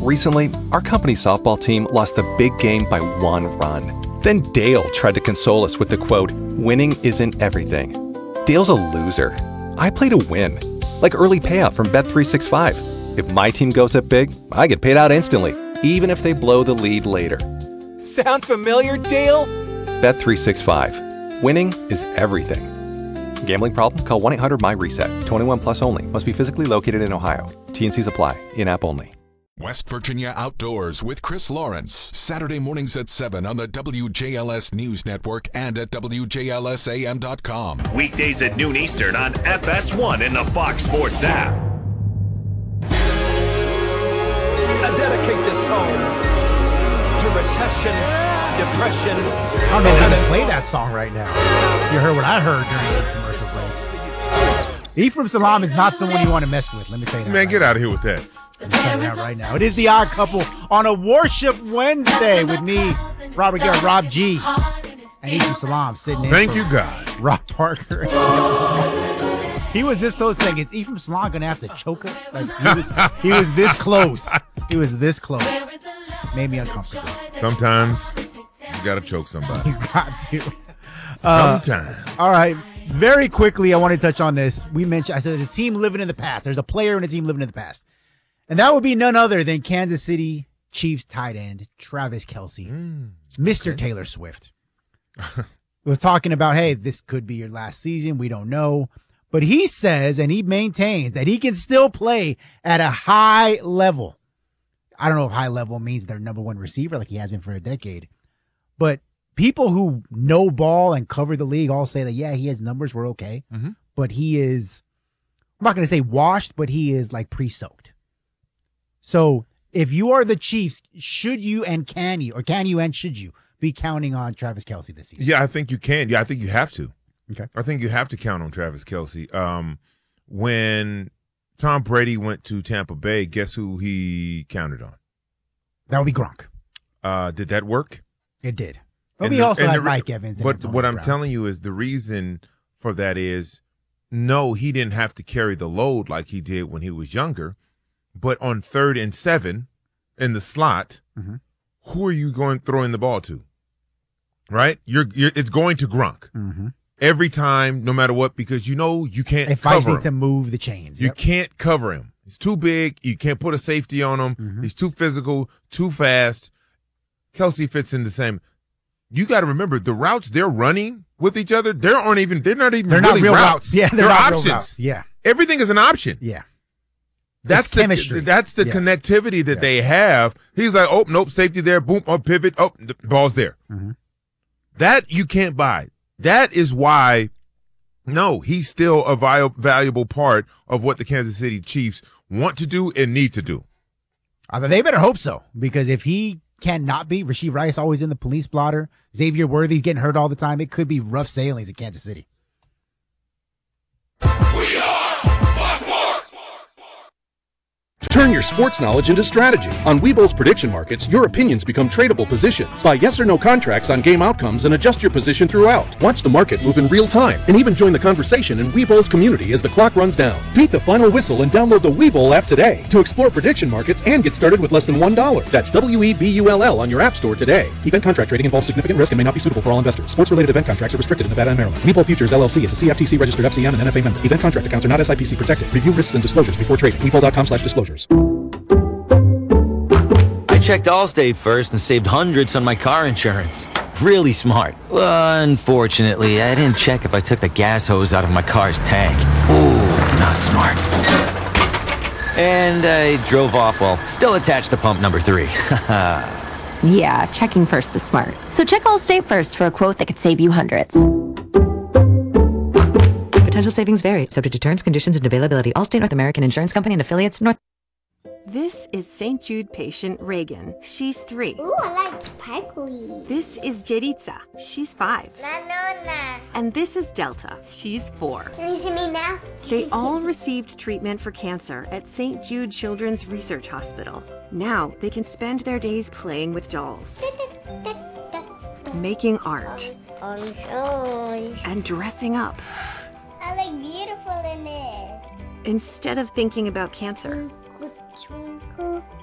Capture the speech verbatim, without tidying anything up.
Recently, our company softball team lost the big game by one run. Then Dale tried to console us with the quote, "Winning isn't everything." Dale's a loser. I play to win. Like early payout from Bet three sixty-five. If my team goes up big, I get paid out instantly, even if they blow the lead later. Sound familiar, Dale? Bet three sixty-five. Winning is everything. Gambling problem? Call one eight hundred M Y reset. twenty-one plus only. Must be physically located in Ohio. T and Cs apply. In-app only. West Virginia Outdoors with Chris Lawrence. Saturday mornings at seven on the W J L S News Network and at W J L S A M dot com. Weekdays at noon Eastern on F S one and the Fox Sports app. I dedicate this song to recession, depression. I don't know how to play that song right now. You heard what I heard during the commercial break. Ephraim Salaam is not someone you want to mess with. Let me tell you that. Man, right get now. out of here with that. I'm telling you that right now. It is the Odd Couple on a Worship Wednesday with me, Robert Garrett, Rob G, and Ephraim Salaam sitting in. Thank for you, God. Rob Parker. He was this close saying, is Ephraim Salaam going to have to choke it? Like, he, was, he was this close. He was this close. Made me uncomfortable. Sometimes you got to choke somebody. You got to. Uh, Sometimes. All right. Very quickly, I want to touch on this. We mentioned, I said, there's a team living in the past. There's a player and a team living in the past. And that would be none other than Kansas City Chiefs tight end Travis Kelce, mm, Mister Okay. Taylor Swift. Was talking about, hey, this could be your last season. We don't know. But he says, and he maintains, that he can still play at a high level. I don't know if high level means their number one receiver like he has been for a decade. But people who know ball and cover the league all say that, yeah, he has numbers were okay. Mm-hmm. But he is, I'm not going to say washed, but he is like pre-soaked. So if you are the Chiefs, should you and can you, or can you and should you be counting on Travis Kelce this season? Yeah, I think you can. Yeah, I think you have to. Okay. I think you have to count on Travis Kelce. Um, when Tom Brady went to Tampa Bay, guess who he counted on? That would be Gronk. Uh, did that work? It did. But And we the- also and had the- Mike Evans. And But Antonio what I'm Brown. telling you is the reason for that is, no, he didn't have to carry the load like he did when he was younger. But on third and seven in the slot, mm-hmm. who are you going throwing the ball to? Right? You're, you're it's going to Gronk Mm-hmm. every time, no matter what, because you know you can't If I cover need him. to move the chains. You Yep. can't cover him. He's too big. You can't put a safety on him. Mm-hmm. He's too physical, too fast. Kelce fits in the same. You got to remember the routes they're running with each other. They aren't even. They're not even. They're really not real routes. routes. Yeah, they're, they're not real options. routes. Yeah, Everything is an option. yeah. That's It's the chemistry. That's the Yeah. connectivity that Yeah. they have. He's like, oh nope, safety there, boom, oh pivot, oh the ball's there. Mm-hmm. That you can't buy. That is why. No, he's still a vi- valuable part of what the Kansas City Chiefs want to do and need to do. Uh, they better hope so, because if he cannot be, Rashee Rice always in the police blotter, Xavier Worthy's getting hurt all the time, it could be rough sailings in Kansas City. We are Fox Sports. Turn your sports knowledge into strategy. On Weeble's prediction markets, your opinions become tradable positions. Buy yes or no contracts on game outcomes and adjust your position throughout. Watch the market move in real time and even join the conversation in Weeble's community as the clock runs down. Beat the final whistle and download the Weeble app today to explore prediction markets and get started with less than one dollar. That's W E B U L L on your app store today. Event contract trading involves significant risk and may not be suitable for all investors. Sports-related event contracts are restricted in Nevada and Maryland. Weeble Futures L L C is a C F T C-registered F C M and N F A member. Event contract accounts are not S I P C protected. Review risks and disclosures before trading. Weeble dot com slash disclosures. I checked Allstate first and saved hundreds on my car insurance. Really smart. Unfortunately, I didn't check if I took the gas hose out of my car's tank. Ooh, not smart. And I drove off while still attached to pump number three. Yeah, checking first is smart. So check Allstate first for a quote that could save you hundreds. Potential savings vary, subject to terms, conditions, and availability. Allstate North American Insurance Company and affiliates. North. This is Saint Jude patient Reagan. She's three. Ooh, I like sparkly. This is Jeritza. She's five. Nanona. And this is Delta. She's four. Can you see me now? They all received treatment for cancer at Saint Jude Children's Research Hospital. Now they can spend their days playing with dolls, making art, and dressing up. I look beautiful in it. Instead of thinking about cancer.